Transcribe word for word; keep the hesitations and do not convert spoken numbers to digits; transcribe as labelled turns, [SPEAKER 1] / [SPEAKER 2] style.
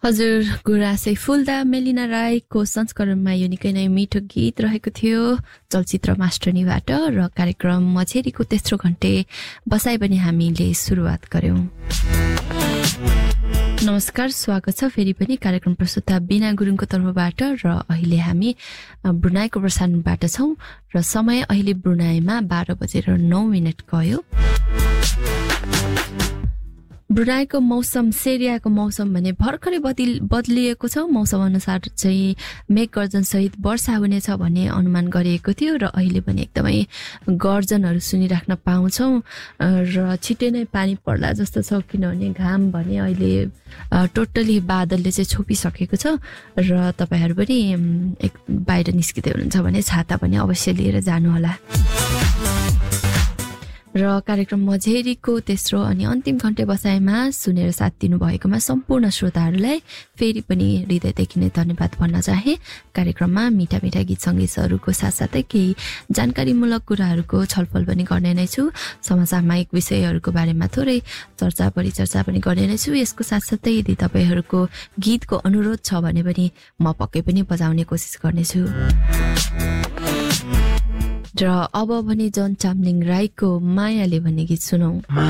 [SPEAKER 1] हजुर गुराँसै फुल्दा मेलिना राईको संस्करणमा यो निकै नै मिठो गीत रहेको थियो चलचित्र मास्टरनीबाट र कार्यक्रम मझेरीको तेस्रो घण्टे बसाइ पनि हामीले सुरुवात गर्यौं। नमस्कार, स्वागत छ फेरि पनि कार्यक्रम प्रस्तुता बिना गुरुङको तर्फबाट र अहिले हामी ब्रुनाईको प्रसारणबाट छौं र समय अहिले ब्रुनाईमा बाह्र बजेर नौ मिनट गयो। ब्रुनाईको मौसम सेरियाको मौसम भने भर्खरै बदल बदलिएको छ। मौसम अनुसार चाहिँ मेघ गर्जन सहित वर्षा हुनेछ भन्ने अनुमान गरिएको थियो र अहिले पनि एकदमै गर्जनहरू सुनिराख्न पाउँछौं र छिट्टै नै पानी पर्ला जस्तो छ, किनभने घाम भने अहिले टोटली बादलले चाहिँ छोपिसकेको छ र तपाईहरु पनि एक बाहिर निस्किदै हुनुहुन्छ भने छाता पनि अवश्य लिएर जानुहोला। र कार्यक्रम मझेरीको तेस्रो अनि अन्तिम घण्टे बसाइमा सुनेर साथ दिनु भएकोमा सम्पूर्ण श्रोताहरूलाई फेरि पनि हृदयदेखि नै धन्यवाद भन्न चाहे। कार्यक्रममा मिठा मिठा गीत सङ्गीतहरूको साथसाथै केही जानकारीमूलक कुराहरूको छलफल पनि गर्ने नै छु। समसामयिक विषयहरूको बारेमा थोरै चर्चा परिचर्चा पनि गर्ने नै छु। यसको साथसाथै यदि तपाईहरूको गीतको अनुरोध छ भने पनि म पक्कै पनि बजाउने कोसिस गर्नेछु। र अब भने जन चामलिङ राईको मायाले भन्ने गीत सुनौं।